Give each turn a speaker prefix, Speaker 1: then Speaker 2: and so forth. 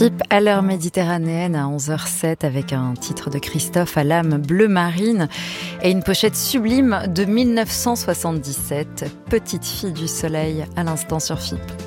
Speaker 1: FIP à l'heure méditerranéenne à 11h07 avec un titre de Christophe à l'âme bleu marine et une pochette sublime de 1977, Petite fille du soleil à l'instant sur FIP.